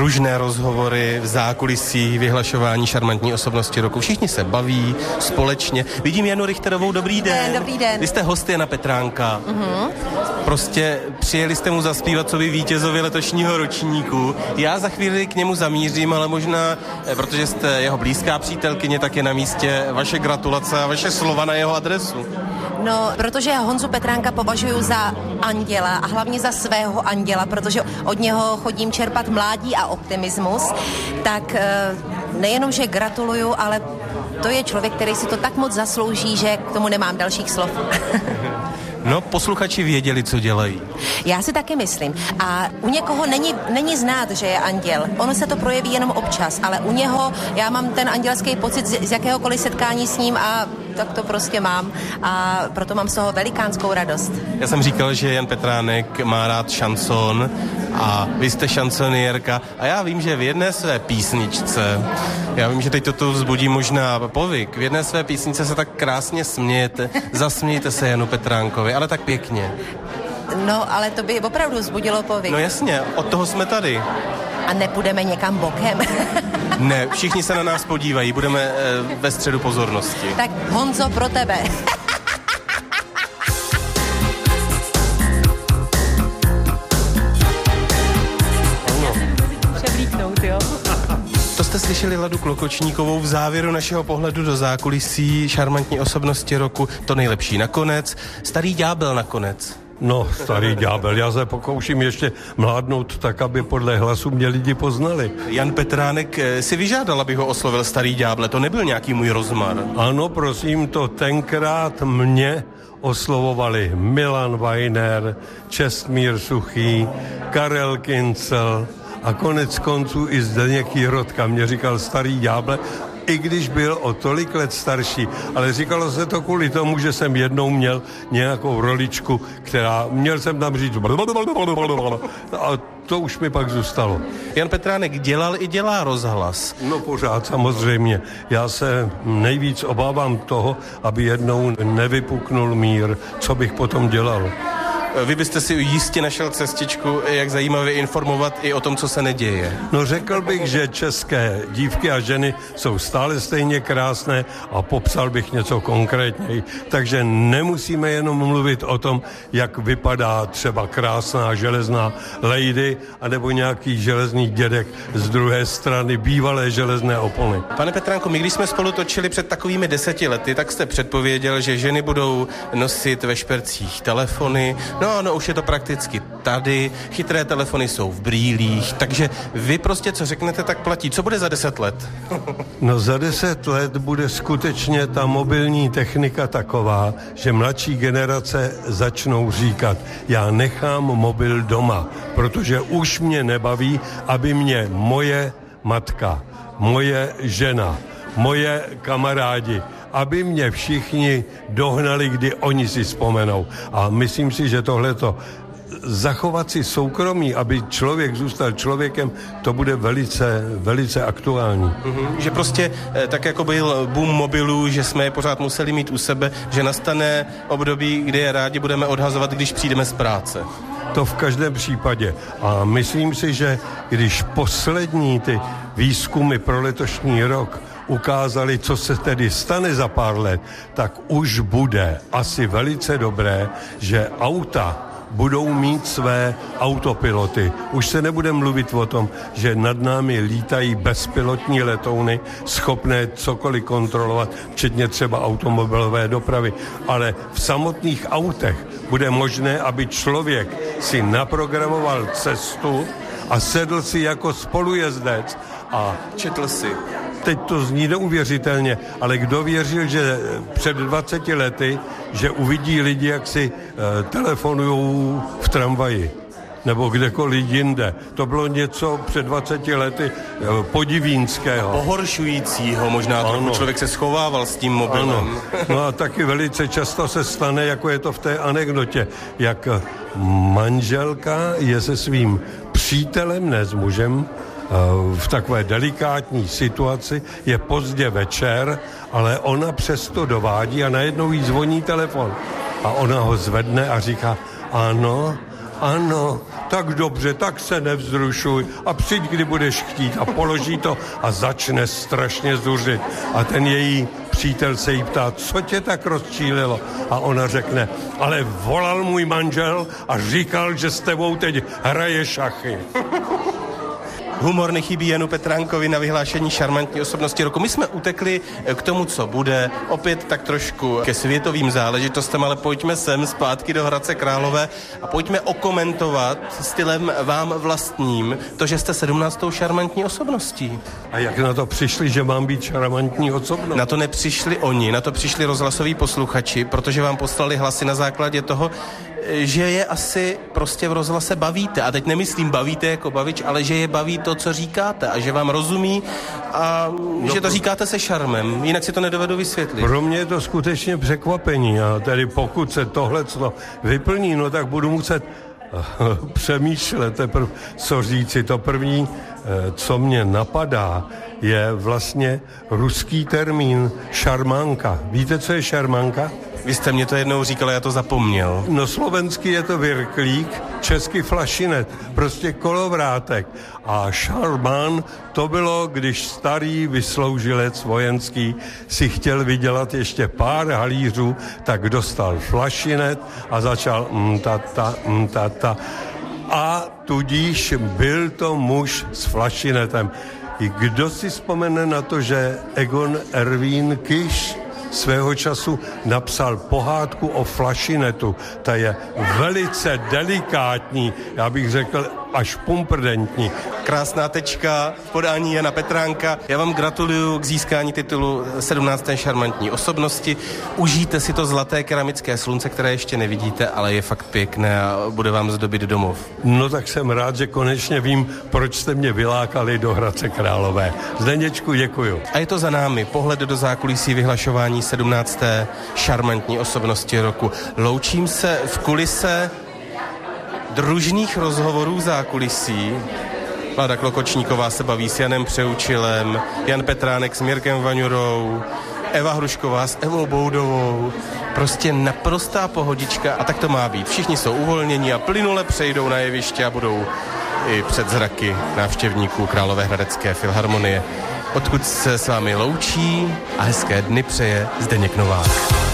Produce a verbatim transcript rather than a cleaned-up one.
pružné rozhovory v zákulisí vyhlašování šarmantní osobnosti roku. Všichni se baví společně. Vidím Janu Richterovou, dobrý den. Dobrý den. Vy jste host Jana Petránka. Uh-huh. Prostě přijeli jste mu zaspívat co by vítězovi letošního ročníku. Já za chvíli k němu zamířím, ale možná, protože jste jeho blízká přítelkyně, tak je na místě vaše gratulace a vaše slova na jeho adresu. No, protože Honzu Petránka považuji za anděla a hlavně za svého anděla, protože od něho chodím čerpat mládí a optimismus, tak nejenom, že gratuluju, ale to je člověk, který si to tak moc zaslouží, že k tomu nemám dalších slov. No, posluchači věděli, co dělají. Já si taky myslím. A u někoho není, není znát, že je anděl. Ono se to projeví jenom občas, ale u něho já mám ten andělský pocit z, z jakéhokoliv setkání s ním a tak to prostě mám. A proto mám z toho velikánskou radost. Já jsem říkal, že Jan Petránek má rád šanson a vy jste šansonierka a já vím, že v jedné své písničce, já vím, že teď toto vzbudí možná povyk, v jedné své písničce se tak krásně smějete, zasmějte se Janu Petránkovi, ale tak pěkně. No, ale to by opravdu vzbudilo povyk. No jasně, od toho jsme tady. A nepůjdeme někam bokem. Ne, všichni se na nás podívají, budeme e, ve středu pozornosti. Tak Honzo, pro tebe. Převlíknout, jo. To jste slyšeli Ladu Klokočníkovou v závěru našeho pohledu do zákulisí šarmantní osobnosti roku. To nejlepší nakonec. Starý ďábel nakonec. No, starý ďábel, já se pokouším ještě mládnout tak, aby podle hlasu mě lidi poznali. Jan Petránek si vyžádal, aby ho oslovil starý ďáble, to nebyl nějaký můj rozmar. Ano, prosím, to tenkrát mě oslovovali Milan Vajner, Čestmír Suchý, Karel Kincel a konec konců i Zdeněk Jirotka mě říkal starý ďáble, i když byl o tolik let starší, ale říkalo se to kvůli tomu, že jsem jednou měl nějakou roličku, která, měl jsem tam říct a to už mi pak zůstalo. Jan Petránek dělal i dělá rozhlas. No pořád samozřejmě. Já se nejvíc obávám toho, aby jednou nevypuknul mír, co bych potom dělal. Vy byste si jistě našel cestičku, jak zajímavě informovat i o tom, co se neděje. No řekl bych, že české dívky a ženy jsou stále stejně krásné a popsal bych něco konkrétněji. Takže nemusíme jenom mluvit o tom, jak vypadá třeba krásná železná lady anebo nějaký železný dědek z druhé strany bývalé železné opony. Pane Petránku, my když jsme spolu točili před takovými deseti lety, tak jste předpověděl, že ženy budou nosit ve špercích telefony. No, no, už je to prakticky tady, chytré telefony jsou v brýlích, takže vy prostě, co řeknete, tak platí. Co bude za deset let? No za deset let bude skutečně ta mobilní technika taková, že mladší generace začnou říkat, já nechám mobil doma, protože už mě nebaví, aby mě moje matka, moje žena, moje kamarádi, aby mě všichni dohnali, kdy oni si vzpomenou. A myslím si, že tohleto zachovat si soukromí, aby člověk zůstal člověkem, to bude velice, velice aktuální. Mm-hmm. Že prostě tak jako byl boom mobilů, že jsme je pořád museli mít u sebe, že nastane období, kdy je rádi budeme odhazovat, když přijdeme z práce. To v každém případě. A myslím si, že když poslední ty výzkumy pro letošní rok ukázali, co se tedy stane za pár let, tak už bude asi velice dobré, že auta budou mít své autopiloty. Už se nebude mluvit o tom, že nad námi lítají bezpilotní letouny, schopné cokoliv kontrolovat, včetně třeba automobilové dopravy. Ale v samotných autech bude možné, aby člověk si naprogramoval cestu a sedl si jako spolujezdec a četl si. Teď to zní neuvěřitelně, ale kdo věřil, že před dvaceti lety, že uvidí lidi, jak si e, telefonujou v tramvaji nebo kdekoliv jinde. To bylo něco před dvaceti lety e, podivínského. Pohoršujícího možná, trochu člověk se schovával s tím mobilem. Ano. No a taky velice často se stane, jako je to v té anekdotě, jak manželka je se svým přítelem, ne s mužem, v takové delikátní situaci, je pozdě večer, ale ona přesto dovádí a najednou jí zvoní telefon. A ona ho zvedne a říká, ano, Ano, tak dobře, tak se nevzrušuj a přijď, kdy budeš chtít a položí to a začne strašně zuřit. A ten její přítel se jí ptá, co tě tak rozčílilo? A ona řekne, ale volal můj manžel a říkal, že s tebou teď hraje šachy. Humor nechybí Janu Petránkovi na vyhlášení šarmantní osobnosti roku. My jsme utekli k tomu, co bude, opět tak trošku ke světovým záležitostem, ale pojďme sem zpátky do Hradce Králové a pojďme okomentovat stylem vám vlastním to, že jste sedmnáctou šarmantní osobností. A jak na to přišli, že mám být šarmantní osobnost? Na to nepřišli oni, na to přišli rozhlasoví posluchači, protože vám poslali hlasy na základě toho, že je asi prostě v rozhlase bavíte. A teď nemyslím bavíte jako bavič, ale že je baví to, co říkáte a že vám rozumí a no, že to říkáte se šarmem. Jinak si to nedovedu vysvětlit. Pro mě je to skutečně překvapení a tedy pokud se tohle vyplní, no tak budu muset přemýšlet teprve, co říci. To první, co mě napadá, je vlastně ruský termín šarmanka. Víte, co je šarmanka? Vy jste mě to jednou říkal, já to zapomněl. No slovenský je to virklík, český flašinet, prostě kolovrátek. A šarmán to bylo, když starý vysloužilec vojenský si chtěl vydělat ještě pár halířů, tak dostal flašinet a začal mtata, mtata. A tudíž byl to muž s flašinetem. I kdo si vzpomene na to, že Egon Ervín Kiš svého času napsal pohádku o flašinetu. Ta je velice delikátní, já bych řekl až pumprdentní. Krásná tečka v podání Jana Petránka. Já vám gratuluju k získání titulu sedmnácté šarmantní osobnosti. Užijte si to zlaté keramické slunce, které ještě nevidíte, ale je fakt pěkné a bude vám zdobit domov. No tak jsem rád, že konečně vím, proč jste mě vylákali do Hradce Králové. Zdeněčku, děkuju. A je to za námi. Pohled do zákulisí vyhlašování sedmnácté šarmantní osobnosti roku. Loučím se v kulise družných rozhovorů zákulisí. Vláda Klokočníková se baví s Janem Přeučilem, Jan Petránek s Mirkem Vaňurou, Eva Hrušková s Evou Boudovou. Prostě naprostá pohodička a tak to má být. Všichni jsou uvolnění a plynule přejdou na jeviště a budou i před zraky návštěvníků Královéhradecké filharmonie. Odkud se s vámi loučí a hezké dny přeje Zdeněk Novák.